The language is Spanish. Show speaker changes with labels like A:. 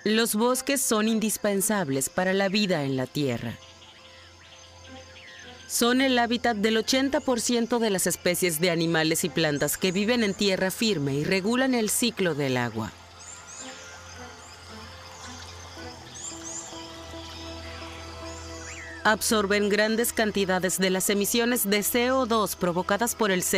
A: Los bosques son indispensables para la vida en la Tierra. Son el hábitat del 80% de las especies de animales y plantas que viven en tierra firme y regulan el ciclo del agua. Absorben grandes cantidades de las emisiones de CO2 provocadas por el